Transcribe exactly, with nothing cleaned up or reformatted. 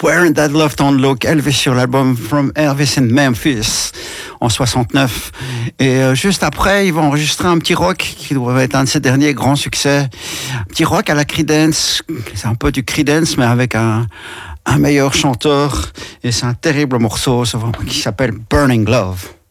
Wearing That Love Don't Look, Elvis sur l'album From Elvis in Memphis en soixante-neuf. Et euh, juste après, ils vont enregistrer un petit rock qui doit être un de ses derniers grands succès. Un petit rock à la Creedence, c'est un peu du Creedence mais avec un, un meilleur chanteur. Et c'est un terrible morceau qui s'appelle Burning Love.